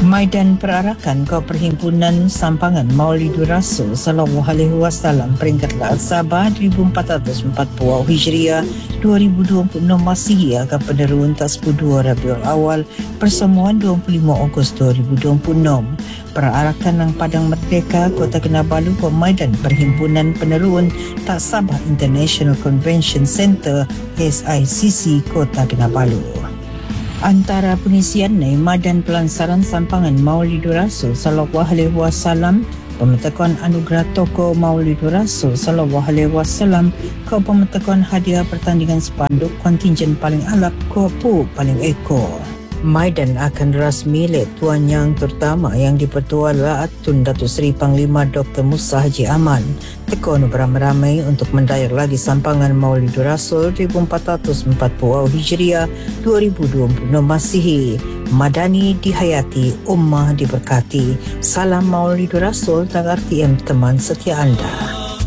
Maidan perarakan ke Perhimpunan Sampangan Maulidur Rasul Sallallahu Alaihi Wasallam peringkat Sabah 1440 Hijriah 2026 Masihi akan penerun tas 2 Rabiul Awal persamuan 25 Ogos 2026. Perarakan ng Padang Merdeka Kota Kinabalu ke Maidan Perhimpunan Penerun Tak Sabah International Convention Center SICC Kota Kinabalu. Antara pengisian Maidan Pelansaran Sampangan Maulidur Rasul Sallallahu Alaihi Wasallam, pemetakan anugerah tokoh Maulidur Rasul Sallallahu Alaihi Wasallam ke pemetakan hadiah pertandingan spanduk kontingen paling alap ke paling ekor. Maidan akan rasmi oleh Tuan Yang Terutama yang dipertua Atun Datuk Seri Panglima Dr. Musa Haji Aman tekun beramai-ramai untuk mendayar lagi Sampangan Maulidur Rasul 1440 Hijriah 2026 Masihi. Madani dihayati, ummah diberkati. Salam Maulidur Rasul, tak RTM teman setia anda.